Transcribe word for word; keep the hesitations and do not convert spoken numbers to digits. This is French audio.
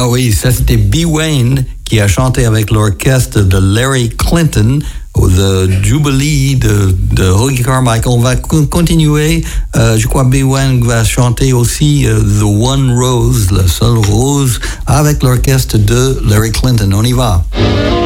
oui, ça c'était B. Wayne qui a chanté avec l'orchestre de Larry Clinton au The Jubilee de, de Hoagy Carmichael. On va co- continuer. Euh, je crois B. Wayne va chanter aussi euh, The One Rose, la seule rose, avec l'orchestre de Larry Clinton. On y va.